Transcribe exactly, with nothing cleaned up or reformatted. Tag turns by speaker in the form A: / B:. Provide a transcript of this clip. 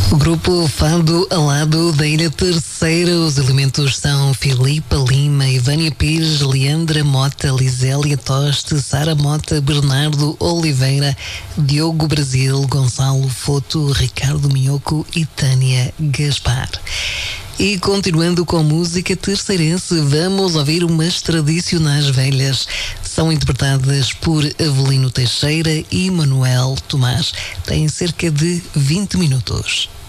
A: O grupo Fado Alado da Ilha Terceira. Os elementos são Filipa Lima, Ivânia Pires, Leandra Mota, Lisélia Toste, Sara Mota, Bernardo Oliveira, Diogo Brasil, Gonçalo Foto, Ricardo Minhoco e Tânia Gaspar. E continuando com música terceirense, vamos ouvir umas tradicionais velhas. São interpretadas por Avelino Teixeira e Manuel Tomás. Têm cerca de vinte minutos.